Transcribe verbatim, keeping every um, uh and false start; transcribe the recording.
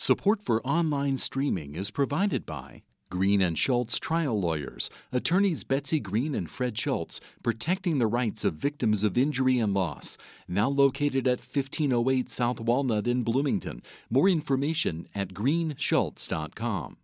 Support for online streaming is provided by Green and Schultz Trial Lawyers, attorneys Betsy Green and Fred Schultz, protecting the rights of victims of injury and loss. Now located at fifteen oh eight South Walnut in Bloomington. More information at green schultz dot com.